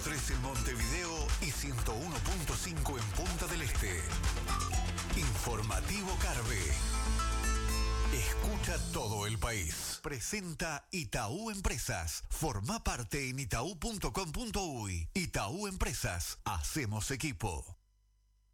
101.3 en Montevideo y 101.5 en Punta del Este. Informativo Carve. Escucha todo el país. Presenta Itaú Empresas. Forma parte en itaú.com.uy. Itaú Empresas. Hacemos equipo.